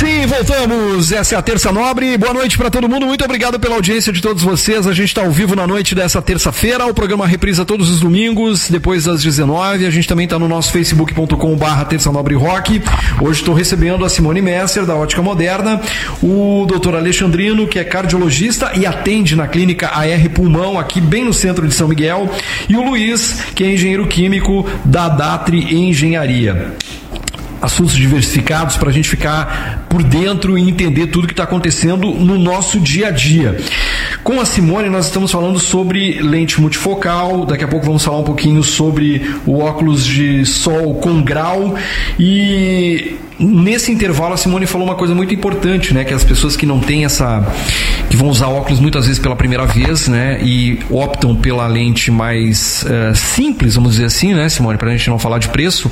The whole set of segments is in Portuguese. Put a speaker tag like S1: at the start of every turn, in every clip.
S1: Sim, voltamos. Essa é a Terça Nobre. Boa noite para todo mundo. Muito obrigado pela audiência de todos vocês. A gente está ao vivo na noite dessa terça-feira. O programa reprisa todos os domingos, depois das 19. A gente também está no nosso facebook.com/Terça Nobre Rock. Hoje estou recebendo a Simone Messer, da Ótica Moderna, o Dr. Alexandrino, que é cardiologista e atende na clínica AR Pulmão, aqui bem no centro de São Miguel, e o Luiz, que é engenheiro químico da Datri Engenharia. Assuntos diversificados para a gente ficar por dentro e entender tudo que está acontecendo no nosso dia a dia. Com a Simone, nós estamos falando sobre lente multifocal, daqui a pouco vamos falar um pouquinho sobre o óculos de sol com grau, e nesse intervalo a Simone falou uma coisa muito importante, né, que as pessoas que não têm que vão usar óculos muitas vezes pela primeira vez, né, e optam pela lente mais simples, vamos dizer assim, né, Simone, para a gente não falar de preço,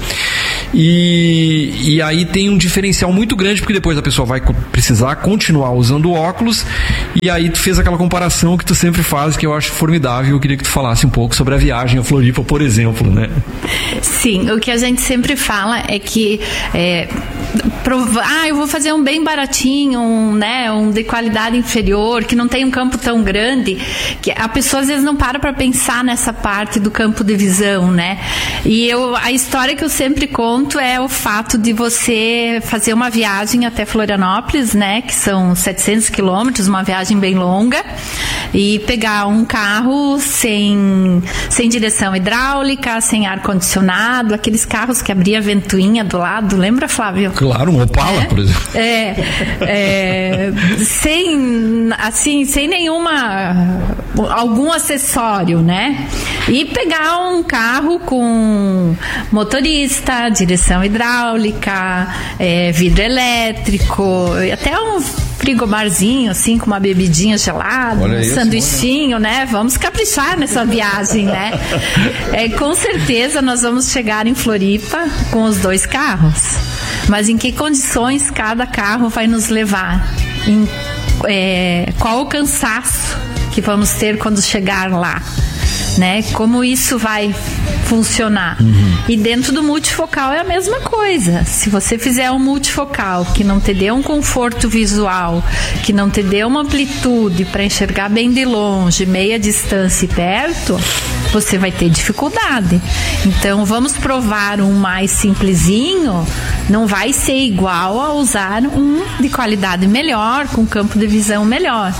S1: e aí tem um diferencial muito grande, porque depois a pessoa vai precisar continuar usando óculos, e aí tu fez aquela comparação que tu sempre faz, que eu acho formidável. Eu queria que tu falasse um pouco sobre a viagem a Floripa, por exemplo, né?
S2: Sim, o que a gente sempre fala é que eu vou fazer um bem baratinho, um de qualidade inferior, que não tem um campo tão grande, que a pessoa às vezes não para pensar nessa parte do campo de visão, né? E a história que eu sempre conto é o fato de você fazer uma viagem até Florianópolis, né? Que são 700 quilômetros, uma viagem bem longa, e pegar um carro sem direção hidráulica, sem ar-condicionado, aqueles carros que abria a ventoinha do lado, lembra, Flávio?
S1: Claro, um Opala, por exemplo.
S2: Sem algum acessório, né? E pegar um carro com motorista, direção hidráulica, vidro elétrico, até um frigobarzinho, assim, com uma bebidinha gelada, um sanduichinho, né? Vamos caprichar nessa viagem, né? Com certeza nós vamos chegar em Floripa com os 2 carros. Mas em que condições cada carro vai nos levar? Qual o cansaço que vamos ter quando chegar lá? Né? Como isso vai funcionar? E dentro do multifocal é a mesma coisa. Se você fizer um multifocal que não te dê um conforto visual, que não te dê uma amplitude para enxergar bem de longe, meia distância e perto, você vai ter dificuldade. Então vamos provar um mais simplesinho, não vai ser igual a usar um de qualidade melhor, com campo de visão melhor.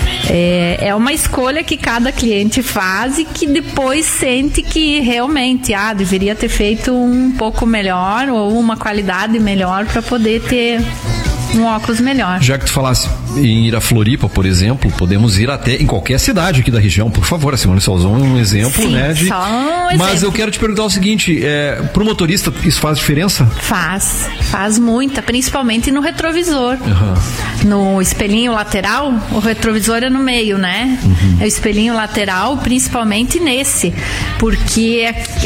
S2: É uma escolha que cada cliente faz e que depois sente que realmente deveria ter feito um pouco melhor ou uma qualidade melhor para poder ter um óculos melhor.
S1: Já que tu falasse em ir a Floripa, por exemplo, podemos ir até em qualquer cidade aqui da região, por favor. A Simone só usou um exemplo,
S2: sim,
S1: né?
S2: Só um exemplo.
S1: Mas eu quero te perguntar o seguinte, pro motorista isso faz diferença?
S2: Faz muita, principalmente no retrovisor. No espelhinho lateral, o retrovisor é no meio, né? É o espelhinho lateral, principalmente nesse, porque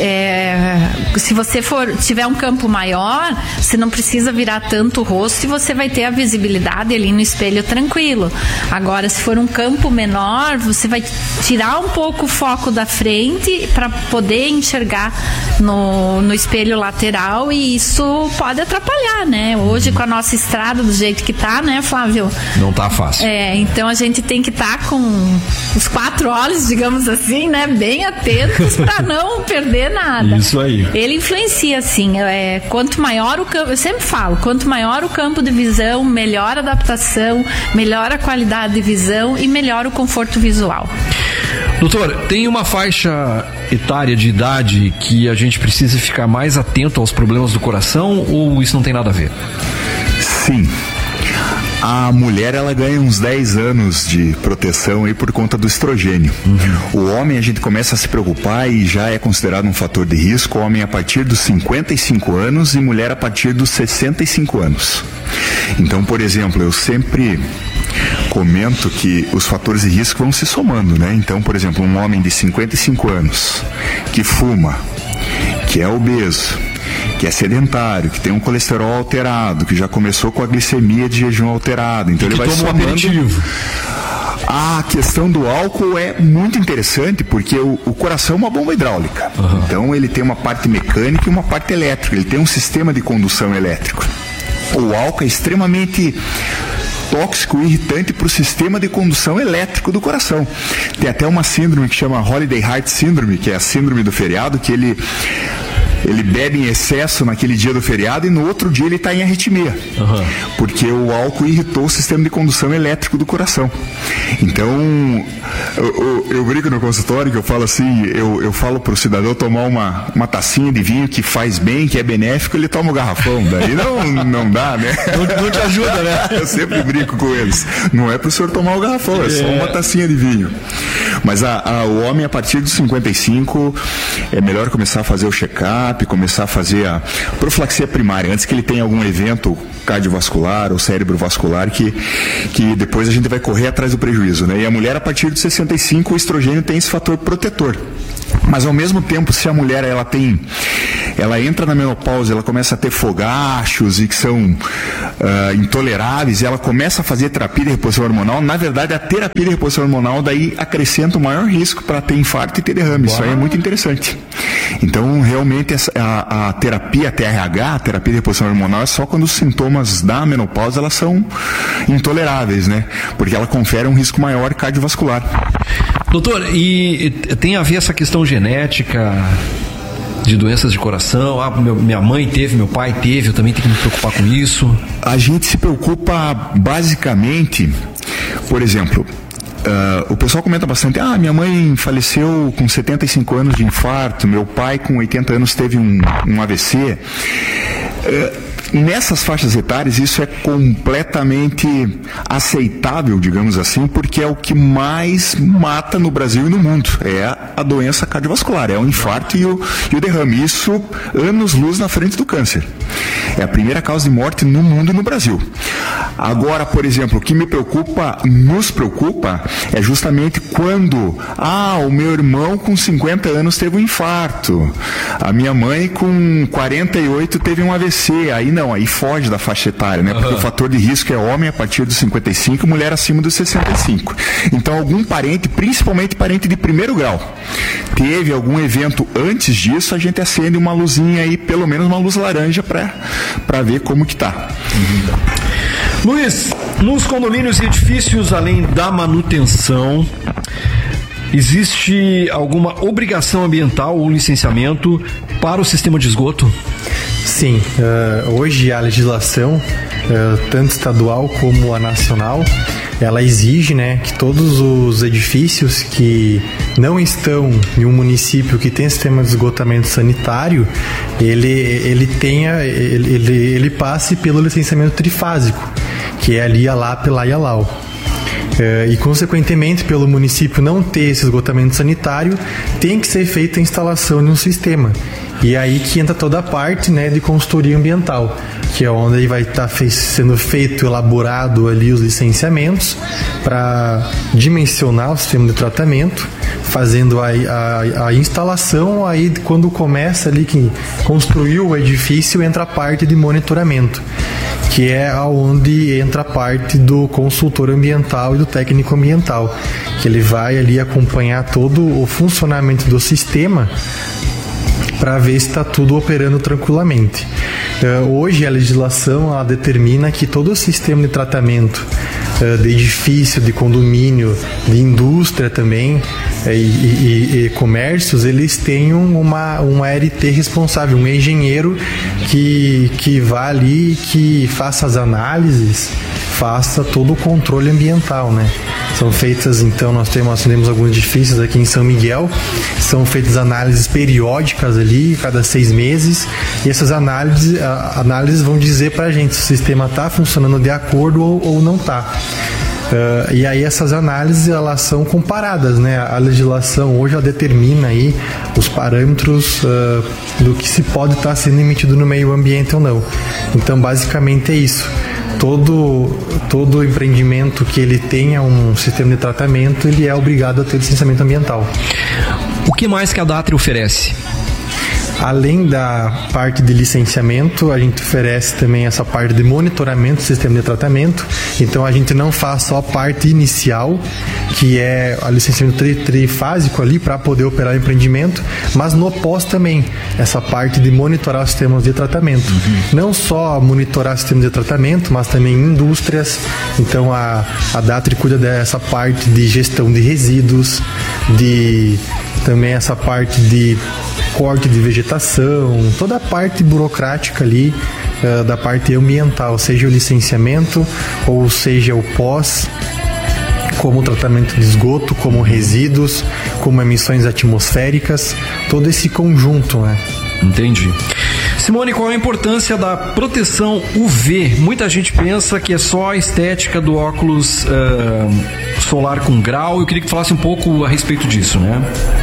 S2: se você tiver um campo maior, você não precisa virar tanto o rosto e você vai ter a visibilidade ali no espelho tranquilo. Agora, se for um campo menor, você vai tirar um pouco o foco da frente para poder enxergar no espelho lateral, e isso pode atrapalhar, né? Hoje, com a nossa estrada do jeito que tá, né, Flávio?
S1: Não tá fácil.
S2: Então a gente tem que estar com os 4 olhos, digamos assim, né, bem atentos para não perder nada.
S1: Isso aí.
S2: Ele influencia, assim, quanto maior o campo, eu sempre falo, quanto maior o campo de visão, melhor a adaptação, melhor a qualidade de visão e melhor o conforto visual.
S1: Doutor, tem uma faixa etária de idade que a gente precisa ficar mais atento aos problemas do coração, ou isso não tem nada a ver?
S3: Sim. A mulher, ela ganha uns 10 anos de proteção aí por conta do estrogênio. O homem, a gente começa a se preocupar e já é considerado um fator de risco. Homem a partir dos 55 anos e mulher a partir dos 65 anos. Então, por exemplo, eu sempre comento que os fatores de risco vão se somando, né? Então, por exemplo, um homem de 55 anos que fuma, que é obeso, que é sedentário, que tem um colesterol alterado, que já começou com a glicemia de jejum alterado, então ele vai somando. A questão do álcool é muito interessante, porque o coração é uma bomba hidráulica. Então ele tem uma parte mecânica e uma parte elétrica, ele tem um sistema de condução elétrico. O álcool é extremamente tóxico e irritante para o sistema de condução elétrico do coração. Tem até uma síndrome que chama Holiday Heart Syndrome, que é a síndrome do feriado, que ele bebe em excesso naquele dia do feriado e no outro dia ele está em arritmia. Porque o álcool irritou o sistema de condução elétrico do coração. Então, eu brinco no consultório que eu falo assim, eu falo para o cidadão tomar uma tacinha de vinho que faz bem, que é benéfico, ele toma o garrafão. Daí não dá, né?
S1: Não te ajuda, né?
S3: Eu sempre brinco com eles. Não é para o senhor tomar o garrafão, é só uma tacinha de vinho. Mas o homem, a partir dos 55, é melhor começar a fazer o check-up, começar a fazer a profilaxia primária, antes que ele tenha algum evento cardiovascular ou cerebrovascular que depois a gente vai correr atrás do prejuízo, né? E a mulher, a partir dos 65, o estrogênio tem esse fator protetor. Mas ao mesmo tempo, se a mulher ela entra na menopausa, ela começa a ter fogachos e que são intoleráveis, e ela começa a fazer terapia de reposição hormonal, na verdade a terapia de reposição hormonal daí acrescenta o maior risco para ter infarto e ter derrame. Isso aí é muito interessante. Então realmente a terapia TRH, a terapia de reposição hormonal, é só quando os sintomas da menopausa elas são intoleráveis, né? Porque ela confere um risco maior cardiovascular.
S1: Doutor, e tem a ver essa questão genética de doenças de coração? Minha mãe teve, meu pai teve, eu também tenho que me preocupar com isso?
S3: A gente se preocupa basicamente, por exemplo, o pessoal comenta bastante, minha mãe faleceu com 75 anos de infarto, meu pai com 80 anos teve um AVC. Nessas faixas etárias isso é completamente aceitável, digamos assim, porque é o que mais mata no Brasil e no mundo, é a doença cardiovascular, é o infarto e o derrame. Isso anos-luz na frente do câncer. É a primeira causa de morte no mundo e no Brasil. Agora, por exemplo, o que nos preocupa é justamente quando o meu irmão com 50 anos teve um infarto, a minha mãe com 48 teve um AVC, aí foge da faixa etária, né? Porque o fator de risco é homem a partir dos 55, mulher acima dos 65. Então algum parente, principalmente parente de primeiro grau, teve algum evento antes disso, a gente acende uma luzinha aí, pelo menos uma luz laranja para ver como que tá.
S1: Luiz, nos condomínios e edifícios, além da manutenção, existe alguma obrigação ambiental ou licenciamento para o sistema de esgoto?
S4: Sim, hoje a legislação, tanto estadual como a nacional, ela exige, né, que todos os edifícios que não estão em um município que tem sistema de esgotamento sanitário, ele passe pelo licenciamento trifásico, que é ali a LAP, lá e a LAU. E consequentemente, pelo município não ter esse esgotamento sanitário, tem que ser feita a instalação de um sistema. E aí que entra toda a parte, né, de consultoria ambiental, que é onde vai estar sendo elaborado ali os licenciamentos para dimensionar o sistema de tratamento, fazendo a instalação. Aí quando começa ali, que construiu o edifício, entra a parte de monitoramento, que é onde entra a parte do consultor ambiental e do técnico ambiental, que ele vai ali acompanhar todo o funcionamento do sistema para ver se está tudo operando tranquilamente. Hoje a legislação ela determina que todo o sistema de tratamento de edifício, de condomínio, de indústria também e comércios, eles tenham uma ART responsável, um engenheiro que vá ali, que faça as análises, faça todo o controle ambiental, né? São feitas, então, nós temos alguns edifícios aqui em São Miguel, são feitas análises periódicas ali, cada 6 meses, e essas análises vão dizer pra gente se o sistema está funcionando de acordo ou não está. E aí essas análises elas são comparadas, né? A legislação hoje ela determina aí os parâmetros do que se pode estar sendo emitido no meio ambiente ou não. Então basicamente é isso. Todo empreendimento que ele tenha um sistema de tratamento, ele é obrigado a ter licenciamento ambiental.
S1: O que mais que a Datri oferece?
S4: Além da parte de licenciamento, a gente oferece também essa parte de monitoramento do sistema de tratamento. Então a gente não faz só a parte inicial, que é a licenciamento trifásico ali para poder operar o empreendimento, mas no pós também, essa parte de monitorar os sistemas de tratamento. Não só monitorar sistemas de tratamento, mas também indústrias. Então a Datri cuida dessa parte de gestão de resíduos, de também essa parte de corte de vegetação, toda a parte burocrática ali da parte ambiental, seja o licenciamento ou seja o pós, como o tratamento de esgoto, como resíduos, como emissões atmosféricas, todo esse conjunto, né?
S1: Entendi. Simone, qual a importância da proteção UV? Muita gente pensa que é só a estética do óculos solar com grau. Eu queria que tu falasse um pouco a respeito disso, né?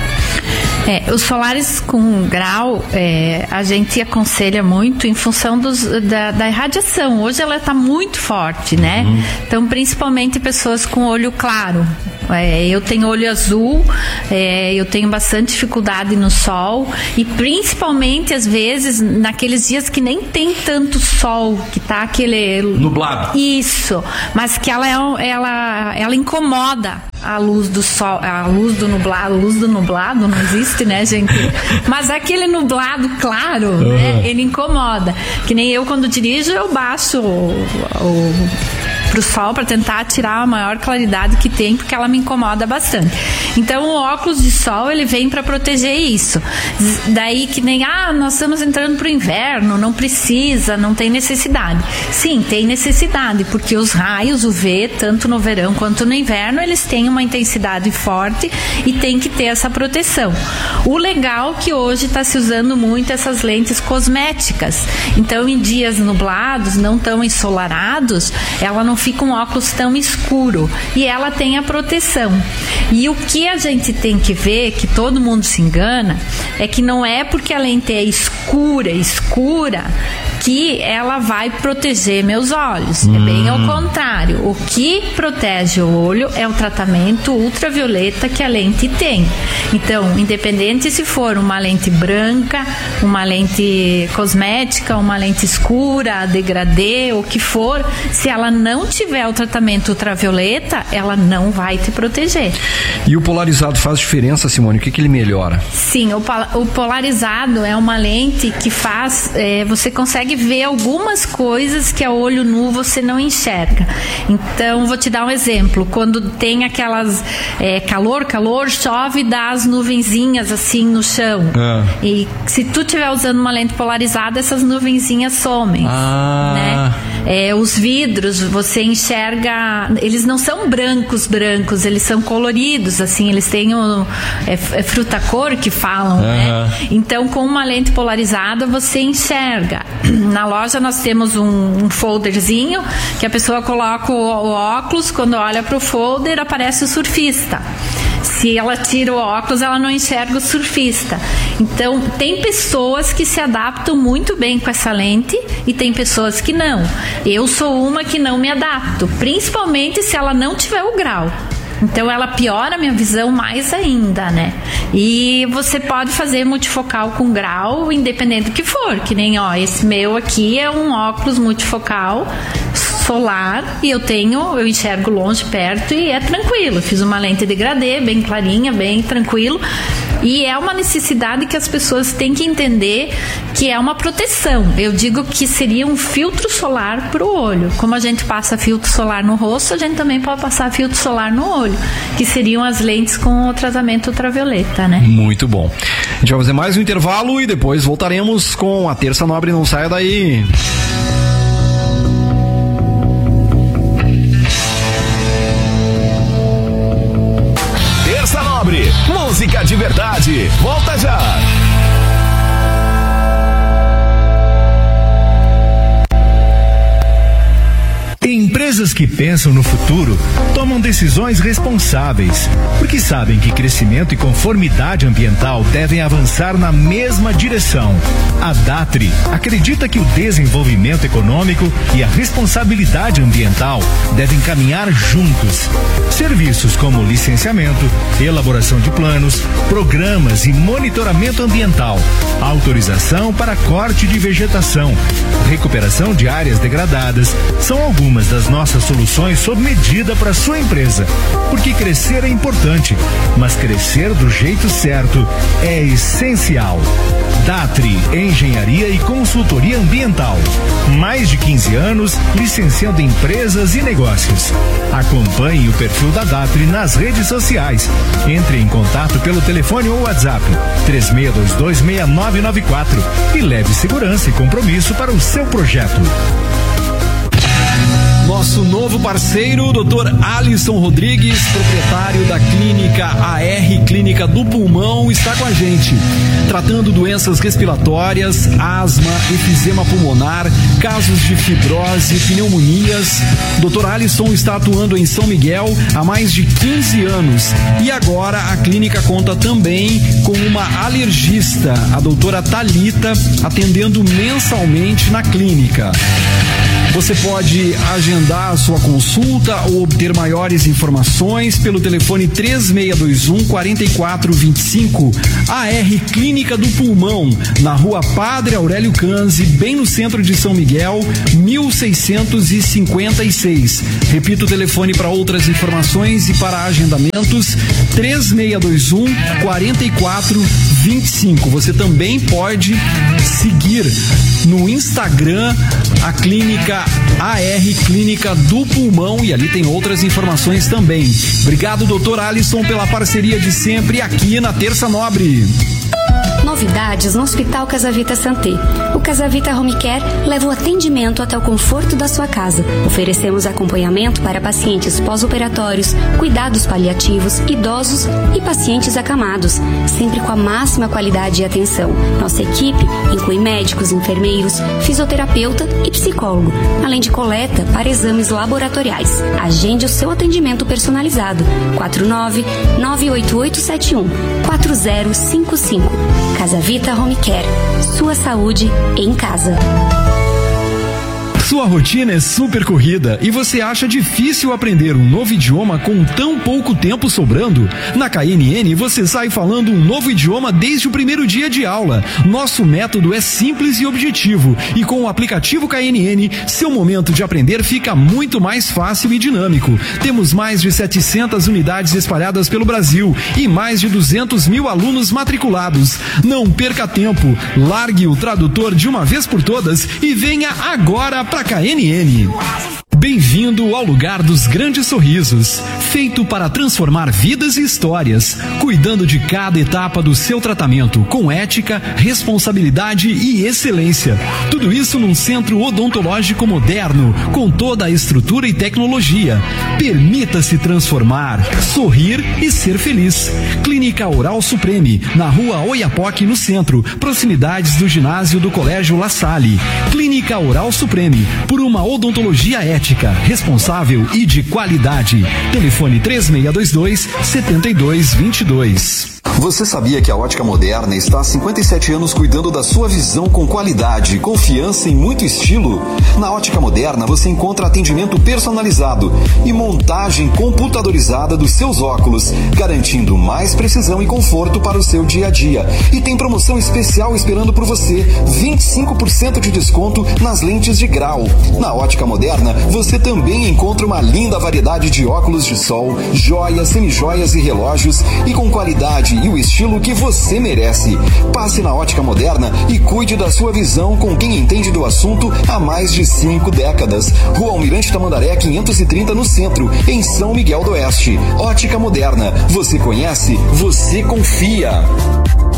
S2: Os solares com grau, a gente aconselha muito em função da irradiação. Hoje ela está muito forte, né? Então, principalmente pessoas com olho claro. Eu tenho olho azul, eu tenho bastante dificuldade no sol e principalmente às vezes naqueles dias que nem tem tanto sol, que tá aquele
S1: nublado.
S2: Isso, mas que ela incomoda a luz do sol, a luz do nublado não existe, né, gente? Mas aquele nublado claro, né, ele incomoda. Que nem eu quando dirijo, eu baixo pro sol para tentar tirar a maior claridade que tem, porque ela me incomoda bastante. Então o óculos de sol ele vem para proteger isso. Daí que nem nós estamos entrando pro inverno, não precisa, não tem necessidade. Sim, tem necessidade, porque os raios UV, tanto no verão quanto no inverno, eles têm uma intensidade forte e tem que ter essa proteção. O legal é que hoje está se usando muito essas lentes cosméticas. Então em dias nublados, não tão ensolarados, ela não fica um óculos tão escuro e ela tem a proteção. E o que a gente tem que ver, que todo mundo se engana, é que não é porque a lente é escura que ela vai proteger meus olhos. É bem ao contrário. O que protege o olho é o tratamento ultravioleta que a lente tem. Então, independente se for uma lente branca, uma lente cosmética, uma lente escura, degradê, o que for, se ela não tiver o tratamento ultravioleta, ela não vai te proteger.
S1: E o polarizado faz diferença, Simone? O que ele melhora?
S2: Sim, o polarizado é uma lente que faz, você consegue ver algumas coisas que a olho nu você não enxerga. Então, vou te dar um exemplo. Quando tem aquelas calor, chove e dá as nuvenzinhas assim no chão. E se tu estiver usando uma lente polarizada, essas nuvenzinhas somem. Né? Os vidros, você enxerga, eles não são brancos, eles são coloridos, assim, eles têm fruta-cor que falam, né? Então, com uma lente polarizada, você enxerga. Na loja nós temos um folderzinho que a pessoa coloca o óculos, quando olha para o folder aparece o surfista. Se ela tira o óculos, ela não enxerga o surfista. Então, tem pessoas que se adaptam muito bem com essa lente e tem pessoas que não. Eu sou uma que não me adapto, principalmente se ela não tiver o grau. Então ela piora a minha visão mais ainda, né? E você pode fazer multifocal com grau, independente do que for. Que nem, esse meu aqui é um óculos multifocal solar e eu enxergo longe, perto e é tranquilo. Fiz uma lente degradê, bem clarinha, bem tranquilo. E é uma necessidade que as pessoas têm que entender que é uma proteção. Eu digo que seria um filtro solar para o olho. Como a gente passa filtro solar no rosto, a gente também pode passar filtro solar no olho, que seriam as lentes com o tratamento ultravioleta, né?
S1: Muito bom. A gente vai fazer mais um intervalo e depois voltaremos com a Terça Nobre. Não saia daí.
S5: Música de verdade. Volta já. Empresa
S6: Empresas que pensam no futuro tomam decisões responsáveis, porque sabem que crescimento e conformidade ambiental devem avançar na mesma direção. A Datri acredita que o desenvolvimento econômico e a responsabilidade ambiental devem caminhar juntos. Serviços como licenciamento, elaboração de planos, programas e monitoramento ambiental, autorização para corte de vegetação, recuperação de áreas degradadas, são algumas das nossas soluções sob medida para sua empresa. Porque crescer é importante, mas crescer do jeito certo é essencial. Datri Engenharia e Consultoria Ambiental. Mais de 15 anos licenciando empresas e negócios. Acompanhe o perfil da Datri nas redes sociais. Entre em contato pelo telefone ou WhatsApp 36226994 e leve segurança e compromisso para o seu projeto.
S1: Nosso novo parceiro, Dr. Alisson Rodrigues, proprietário da clínica AR Clínica do Pulmão, está com a gente, tratando doenças respiratórias, asma, efizema pulmonar, casos de fibrose, pneumonias. Dr. Alisson está atuando em São Miguel há mais de 15 anos e agora a clínica conta também com uma alergista, a doutora Thalita, atendendo mensalmente na clínica. Você pode agendar a sua consulta ou obter maiores informações pelo telefone 3621-4425. AR Clínica do Pulmão, na Rua Padre Aurélio Canzi, bem no centro de São Miguel, 1656. Repito o telefone para outras informações e para agendamentos, 3621-4425. Você também pode seguir no Instagram a clínica AR Clínica do Pulmão e ali tem outras informações também. Obrigado, doutor Alisson, pela parceria de sempre aqui na Terça Nobre.
S7: Novidades no Hospital Casa Vita Santé. O Casa Vita Home Care leva o atendimento até o conforto da sua casa. Oferecemos acompanhamento para pacientes pós-operatórios, cuidados paliativos, idosos e pacientes acamados, sempre com a máxima qualidade e atenção. Nossa equipe inclui médicos, enfermeiros, fisioterapeuta e psicólogo, além de coleta para exames laboratoriais. Agende o seu atendimento personalizado. 49-98871-4055. Casa Vita Home Care. Sua saúde em casa.
S1: Sua rotina é super corrida e você acha difícil aprender um novo idioma com tão pouco tempo sobrando? Na KNN você sai falando um novo idioma desde o primeiro dia de aula. Nosso método é simples e objetivo e com o aplicativo KNN, seu momento de aprender fica muito mais fácil e dinâmico. Temos mais de 700 unidades espalhadas pelo Brasil e mais de 200 mil alunos matriculados. Não perca tempo, largue o tradutor de uma vez por todas e venha agora para KNN. Bem-vindo ao lugar dos grandes sorrisos, feito para transformar vidas e histórias, cuidando de cada etapa do seu tratamento com ética, responsabilidade e excelência. Tudo isso num centro odontológico moderno, com toda a estrutura e tecnologia. Permita-se transformar, sorrir e ser feliz. Clínica Oral Supreme, na Rua Oiapoque, no centro, proximidades do ginásio do Colégio La Salle. Clínica Oral Supreme, por uma odontologia ética, responsável e de qualidade. Telefone 3622-7222.
S8: Você sabia que a Ótica Moderna está há 57 anos cuidando da sua visão com qualidade, confiança e muito estilo? Na Ótica Moderna você encontra atendimento personalizado e montagem computadorizada dos seus óculos, garantindo mais precisão e conforto para o seu dia a dia. E tem promoção especial esperando por você, 25% de desconto nas lentes de grau. Na Ótica Moderna você também encontra uma linda variedade de óculos de sol, joias, semijoias e relógios e com qualidade e o estilo que você merece. Passe na Ótica Moderna e cuide da sua visão com quem entende do assunto há mais de 5 décadas. Rua Almirante Tamandaré 530 no centro, em São Miguel do Oeste. Ótica Moderna. Você conhece? Você confia.